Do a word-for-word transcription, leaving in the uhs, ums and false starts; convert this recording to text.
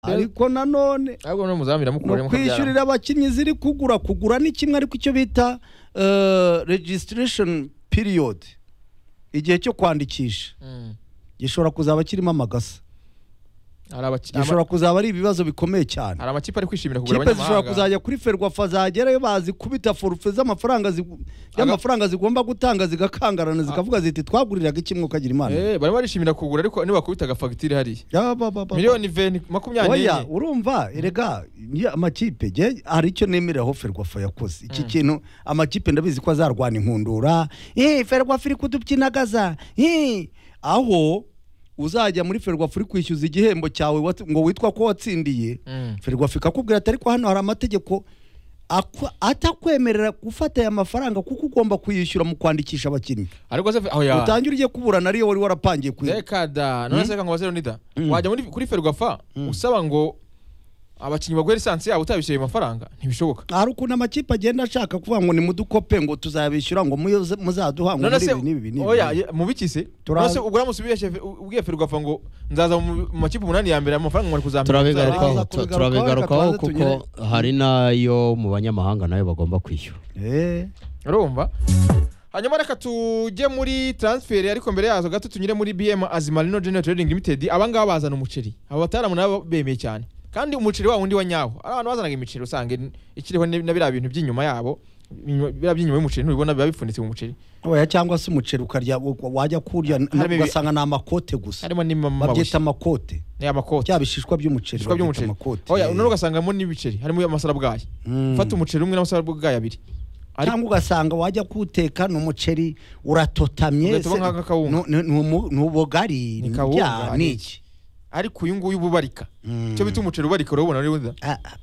ariko nanone ahubwo no muzamira mukure mu kwishyurira abakinnyi ziri kugura kugura ni kimwe ariko icyo bita uh, registration period igihe cyo kwandikisha mm. gishobora kuzaba kirimo amagasa gishobora kuzaba ari ibibazo bikomeye cyane hari amakipe ari kwishimira kugura abanyamahanga zishobora kuzajya kuri Ferwafa zagerayo bazi kubita forufe z'amafaranga y'amafaranga zigomba gutanga zigakangarana zikavuga ziti twaguriraga ikimwe ukagira imana eh bari barishimira kugura ariko niba kubitaga fagitire hari miliyoni makumyabiri oya urumva erega amakipe je hari icyo nemereraho Ferwafa yakoze iki kintu amakipe ndabizi ko azarwana inkundura eh Ferwafa iri kudubyinagaza eh aho uzajya muri Ferwafa uri kwishyuza igihembo cyawe ngo witwa ko watsindiye mm. Ferwafa ikakubwira atari ko hano hari amategeko atakwemerera gufata aya mafaranga kuko ugomba kuyishyura mu kwandikisha abakinnyi ariko se aho ya utangira ugiye kuburana ariyo wari warapangiye kuri Dekada none se ngo bazero nida mm. wajya muri kuri Ferwafa mm. usaba ngo abakinnyi bagwe lisansi yabo utabishyuye amafaranga ntibishoboka hari ukuntu amakipe agenda ashaka kuvuga ngo ni mudukope ngo tuzabishyura ngo muzaduha ngo muri ibi nibi nibi oya mubikise nose ugura musubiyeshe ubwiye Ferwafa ngo nzaza mu makipe umunani ya mbere amafaranga ngo kuzambira turabigarukaho kuko hari nayo mu banyamahanga nayo bagomba kwishyura eh urumva hanyuma reka tujye muri transfer ariko mbere yazo gato tunyire muri B M Azimarino General Trading Limited abangaba bazana umuceri abo bataramu nabo bemeye cyane kandi umuceri wa wundi wa nyawo abantu bazanaga imiceri usange ikiriho na bira bintu by'inyuma yabo bira by'inyuma y'umuceri ntubibona biba bifunitse mu muceri oya cyangwa se umuceri ukarya wajya kurya ugasanga na amakote gusa harimo ni babyita amakote ni amakote cyabishishwa by'umuceri babyita amakote oya none ugasangamo n'ibiceri harimo amasara bwaye fata umuceri umwe n'amasara bwaye abiri cyangwa ugasanga wajya kuteka n'umuceri uratotamye n'ubugari ni iki ariko uyu nguyu ububarika cyo bita umuceri ubarika urabona rero